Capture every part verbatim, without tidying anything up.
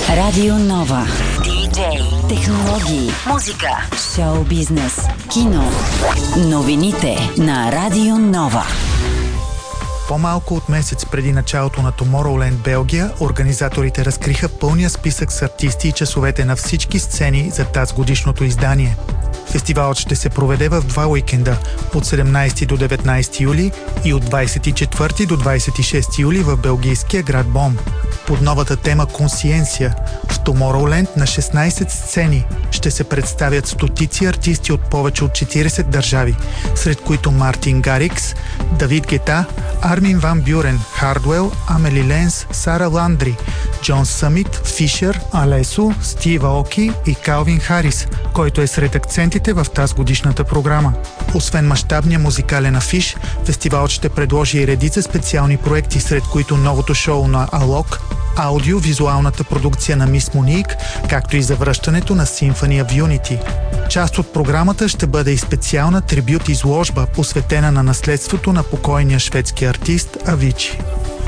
Радио Нова. Диджей, технологии, музика, шоу бизнес, кино. Новините на Радио Нова. По-малко от месец преди началото на Tomorrowland Белгия, организаторите разкриха пълния списък с артисти и часовете на всички сцени за тазгодишното издание. Фестивалът ще се проведе в два уикенда, от седемнайсети до деветнайсети юли и от двайсет и четвърти до двайсет и шести юли в белгийския град Бон. Под новата тема «Консиенция» в Tomorrowland на шестнайсет сцени ще се представят стотици артисти от повече от четирийсет държави, сред които Мартин Гарикс, Давид Гета, Армин Ван Бюрен, Хардуел, Амели Ленс, Сара Ландри, Джон Съмит, Фишер, Алесо, Стив Аоки и Калвин Харис, който е сред акцентите в тази годишната програма. Освен мащабния музикален афиш, фестивалът ще предложи и редица специални проекти, сред които новото шоу на Алок, аудио-визуалната продукция на Мис Моник, както и завръщането на Symphony of Unity. Част от програмата ще бъде и специална трибют-изложба, посветена на наследството на покойния шведски артист Авичи.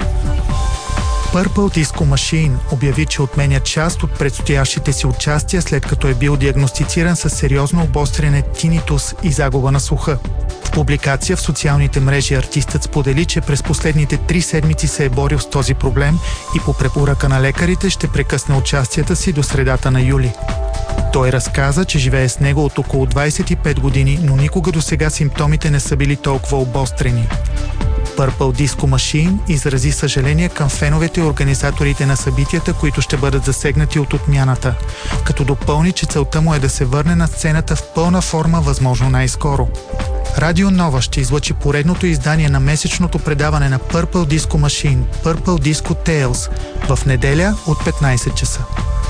Purple Disco Machine обяви, че отменя част от предстоящите си участия, след като е бил диагностициран с сериозно обострене тинитус и загуба на слуха. В публикация в социалните мрежи артистът сподели, че през последните три седмици се е борил с този проблем и по препоръка на лекарите ще прекъсне участията си до средата на юли. Той разказа, че живее с него от около двайсет и пет години, но никога досега симптомите не са били толкова обострени. Purple Disco Machine изрази съжаление към феновете и организаторите на събитията, които ще бъдат засегнати от отмяната, като допълни, че целта му е да се върне на сцената в пълна форма възможно най-скоро. Радио Нова ще излъчи поредното издание на месечното предаване на Purple Disco Machine, Purple Disco Tales, в неделя от петнайсет часа.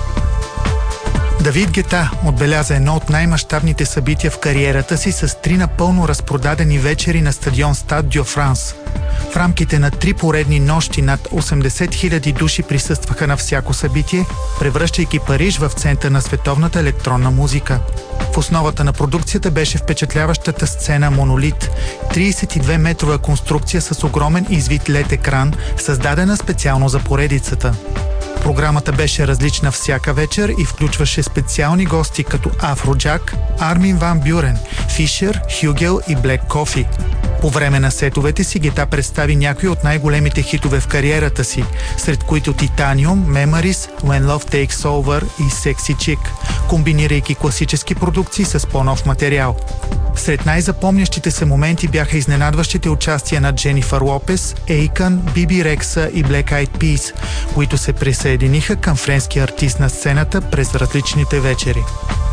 Давид Гета отбеляза едно от най-мащабните събития в кариерата си с три напълно разпродадени вечери на стадион Стад Дю Франс. В рамките на три поредни нощи над осемдесет хиляди души присъстваха на всяко събитие, превръщайки Париж в център на световната електронна музика. В основата на продукцията беше впечатляващата сцена Монолит, трийсет и две метрова конструкция с огромен извит лед екран, създадена специално за поредицата. Програмата беше различна всяка вечер и включваше специални гости като Афроджак, Армин Ван Бюрен, Фишер, Хюгел и Блек Кофи. По време на сетовете си Гета представи някои от най-големите хитове в кариерата си, сред които Titanium, Memories, When Love Takes Over и Sexy Chick, комбинирайки класически продукции с по-нов материал. Сред най-запомнящите се моменти бяха изненадващите участия на Дженифър Лопес, Ейкън, Биби Рекса и Black Eyed Peas, които се присъединиха към френския артист на сцената през различните вечери.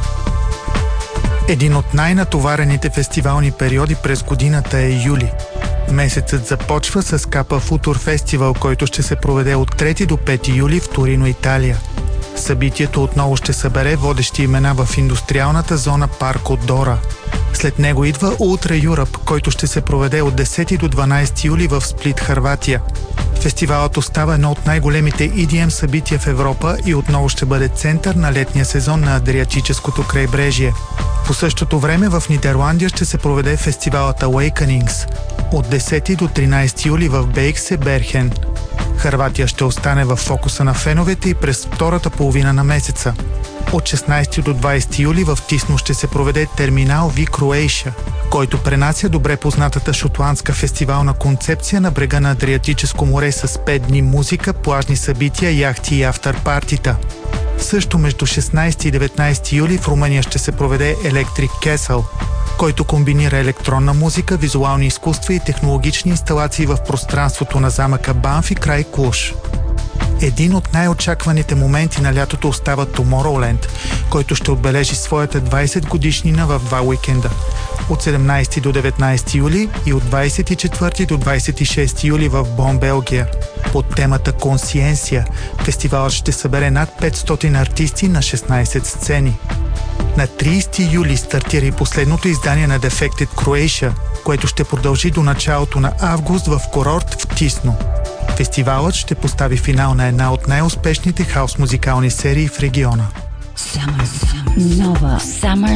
Един от най-натоварените фестивални периоди през годината е юли. Месецът започва с Капа Футур фестивал, който ще се проведе от трети до пети юли в Торино, Италия. Събитието отново ще събере водещи имена в индустриалната зона Парко Дора. След него идва Ultra Europe, който ще се проведе от десети до дванайсети юли в Сплит, Хърватия. Фестивалът остава едно от най-големите И Ди Ем събития в Европа и отново ще бъде център на летния сезон на Адриатическото крайбрежие. По същото време в Нидерландия ще се проведе фестивалът Awakenings от десети до тринайсети юли в Бейксе, Берхен. Хърватия ще остане в фокуса на феновете и през втората половина на месеца. От шестнайсети до двайсети юли в Тисно ще се проведе Терминал Ви Кроейша, който пренася добре познатата шотландска фестивална концепция на брега на Адриатическо море с пет дни музика, плажни събития, яхти и афтърпартита. Също между шестнайсети и деветнайсети юли в Румъния ще се проведе Electric Castle, който комбинира електронна музика, визуални изкуства и технологични инсталации в пространството на замъка Банфи край Клуж. Един от най-очакваните моменти на лятото остава Tomorrowland, който ще отбележи своята двайсет годишнина в два уикенда. От седемнайсети до деветнайсети юли и от двайсет и четвърти до двайсет и шести юли в Бон, Белгия. Под темата «Консиенция» фестивалът ще събере над петстотин артисти на шестнайсет сцени. На трийсети юли стартира и последното издание на Defected Croatia, което ще продължи до началото на август в курорт в Тисно. Фестивалът ще постави финал на една от най-успешните хаус музикални серии в региона. Summer, summer, Nova Summer